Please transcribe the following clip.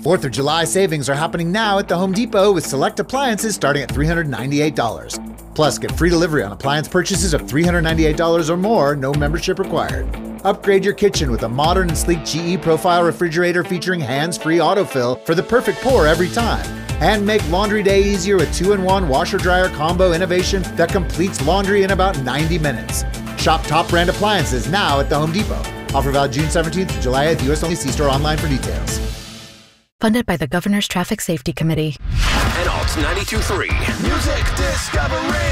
4th of July savings are happening now at the Home Depot with select appliances starting at $398. Plus, get free delivery on appliance purchases of $398 or more, no membership required. Upgrade your kitchen with a modern and sleek GE Profile refrigerator featuring hands-free autofill for the perfect pour every time. And make laundry day easier with 2-in-1 washer-dryer combo innovation that completes laundry in about 90 minutes. Shop top brand appliances now at the Home Depot. Offer valid June 17th to July 8th. U.S. only. See store online for details. Funded by the Governor's Traffic Safety Committee. And Alt 92.3. Music Discovery.